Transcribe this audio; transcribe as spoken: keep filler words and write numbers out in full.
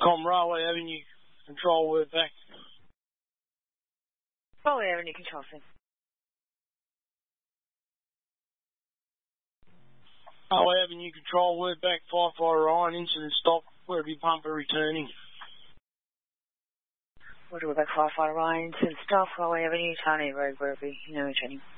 Com Railway Avenue, control word back. Railway Avenue, control center. Railway Avenue, control word back, firefighter Ryan, incident stop, Werribee pumper returning. Water back, firefighter Ryan, incident stop, Railway Avenue, Tarney Road, Werribee, no returning.